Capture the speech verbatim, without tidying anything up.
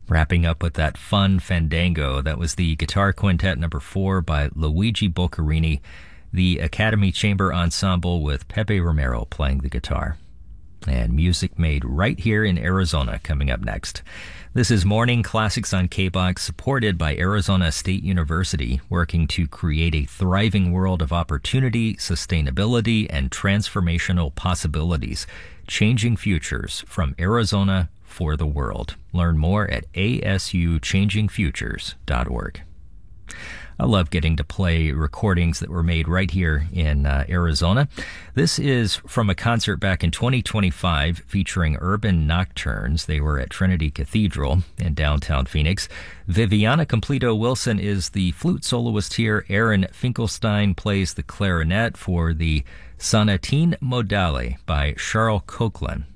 Wrapping up with that fun fandango. That was the Guitar Quintet number four by Luigi Boccherini, the Academy Chamber Ensemble with Pepe Romero playing the guitar. And music made right here in Arizona coming up next. This is Morning Classics on K B O X, supported by Arizona State University, working to create a thriving world of opportunity, sustainability, and transformational possibilities, changing futures from Arizona for the world. Learn more at A S U changing futures dot org. I love getting to play recordings that were made right here in uh, Arizona. This is from a concert back in twenty twenty-five featuring Urban Nocturnes. They were at Trinity Cathedral in downtown Phoenix. Viviana Completo Wilson is the flute soloist here. Aaron Finkelstein plays the clarinet for the Sonatine Modale by Charles Coquelin.